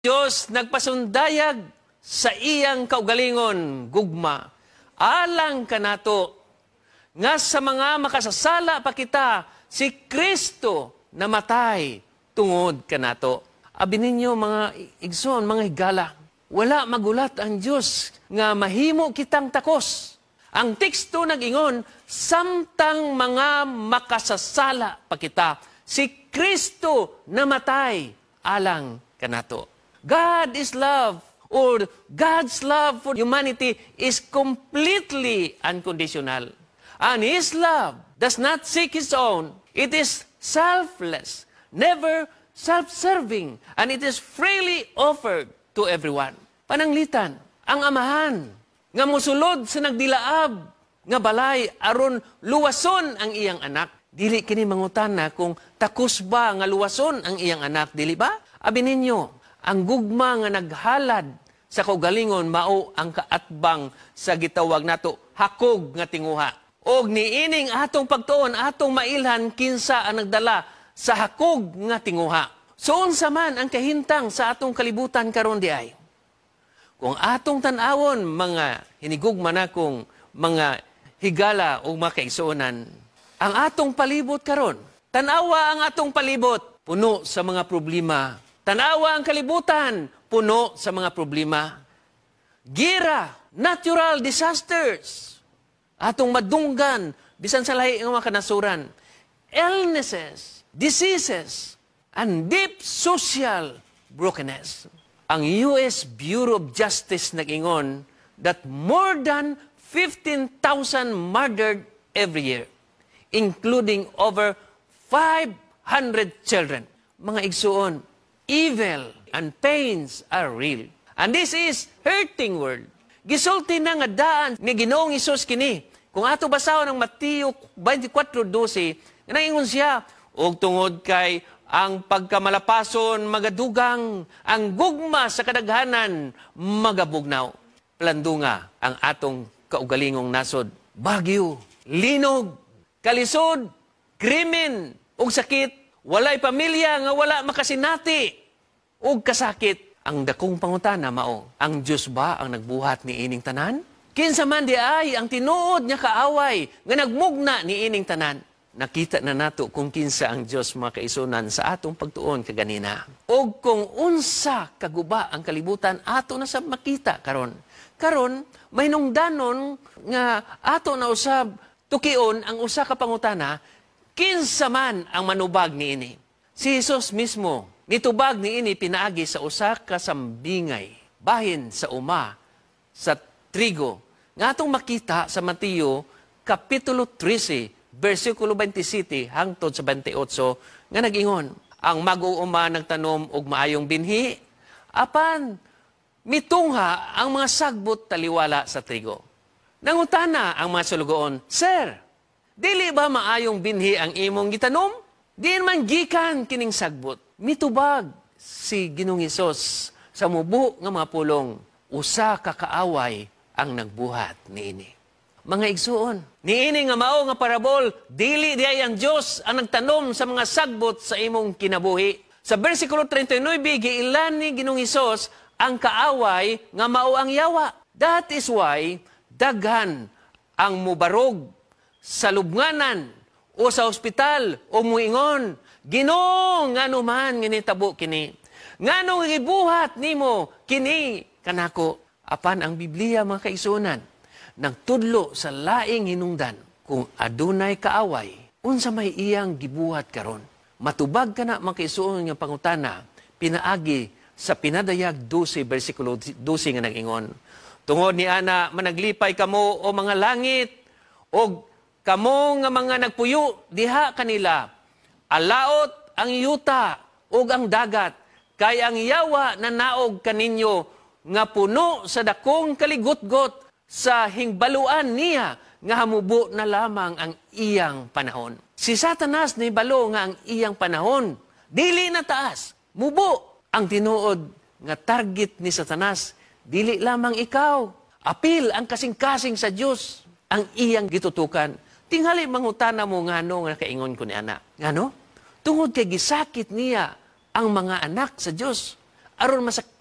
Diyos nagpasundayag sa iyang kaugalingon, gugma, alang kanato, nga sa mga makasasala pa kita, si Kristo namatay tungod kanato. Abi ninyo mga igsoon, mga higala, wala magulat ang Diyos nga mahimo kitang takos. Ang teksto nag-ingon, samtang mga makasasala pa kita, si Kristo namatay alang kanato. God is love, or God's love for humanity is completely unconditional. And His love does not seek His own. It is selfless, never self-serving, and it is freely offered to everyone. Pananglitan, ang amahan, nga musulod sa nagdilaab, nga balay, aron luwason ang iyang anak. Dili kini mangutana kung takus ba nga luwason ang iyang anak, dili ba? Abi ninyo, ang gugma nga naghalad sa kaugalingon mao ang kaatbang sa gitawag nato hakog nga tinguha. Og niining atong pagtuon, atong mailhan kinsa ang nagdala sa hakog nga tinguha. So unsa man ang kahintang sa atong kalibutan karon diay? Kung atong tan-awon mga hinigugma na kung mga higala o mga kaigsuonan, ang atong palibot karon, tanawa ang atong palibot, puno sa mga problema. Tanawa ang kalibutan, puno sa mga problema. Gira, natural disasters, atong madunggan, bisan sa lahi ng mga kanasuran, illnesses, diseases, and deep social brokenness. Ang US Bureau of Justice nag-ingon that more than 15,000 murdered every year, including over 500 children. Mga igsuon, evil and pains are real. And this is hurting world. Gisulti na nga daan ni Ginoong Hesus kini. Kung ato basahon ang Mateo 24:12, naingon siya, og tungod kay ang pagkamalapason magadugang, ang gugma sa kadaghanan magabugnaw. Plandunga ang atong kaugalingong nasod. Bagyo, linog, kalisod, krimen, ug sakit, walay pamilya nga wala makasinati, ug kasakit. Ang dakong pangutana mao, ang Diyos ba ang nagbuhat ni ining tanan? Kinsa man di ay ang tinuod niya kaaway nga nagmugna ni ining tanan? Nakita na nato kung kinsa ang Diyos mga kaisunan sa atong pagtuon kaganina. O kung unsa kaguba ang kalibutan, ato na sab makita karon. Karon, may nungdanon nga ato na usab tukion ang usa ka pangutana, kinsa man ang manubag niini? Si Jesus mismo, nitubag niini pinaagi sa usa ka sambingay, bahin sa uma, sa trigo. Nga atong makita sa Mateo, Kapitulo 13, versikulo 27 hangtod sa 28, nga nag-ingon, ang mag-uuma nagtanom og maayong binhi, apan mitungha ang mga sagbot taliwala sa trigo. Nangutana ang mga sulugoon, Sir, dili ba maayong binhi ang imong gitanom? Di man gikan kining sagbot. Mitubag si Ginoong Hesus sa mubo nga mga pulong, usa ka kaaway ang nagbuhat niini. Mga igsuon, niini nga mao nga parabol, dili diay ang Dios ang nagtanom sa mga sagbot sa imong kinabuhi. Sa bersikulo 39, giilan ni Ginoong Hesus ang kaaway nga mao ang yawa. That is why daghan ang mubarog sa lubnganan o sa ospital o muingon, Ginoo, ngano man nginitabo kini. Ngano gibuhat nimo kini kanako. Apan ang Biblia mga kaisunan, nagtudlo sa laing hinungdan kung adunay kaaway, unsa may iyang gibuhat karon. Matubag ka na mga kaisunan nga pangutana, pinaagi sa Pinadayag 12, versikulo 12 nga nag-ingon. Tungod ni ana, managlipay kamo o mga langit, o kamo nga mga nagpuyo, diha kanila, alaot ang yuta o ang dagat, kay ang yawa na naog kaninyo, nga puno sa dakong kaligutgot sa hingbaluan niya, nga hamubo na lamang ang iyang panahon. Si Satanas ni balo nga ang iyang panahon, dili na taas, mubo. Ang tinuod nga target ni Satanas, dili lamang ikaw. Apil ang kasing-kasing sa Diyos, ang iyang gitutukan. Tingali mangutana mo ngano nga kaingon ko ni anak. Ngano? Tungod kay gisakit niya ang mga anak sa Diyos. aron